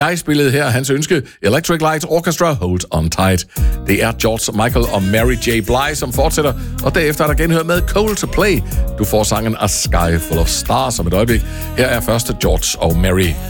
Jeg spillede her hans ønske Electric Light Orchestra, Hold On Tight. Det er George Michael og Mary J. Blige, som fortsætter, og derefter er der genhørt med Coldplay. Du får sangen A Sky Full of Stars om et øjeblik. Her er første George og Mary.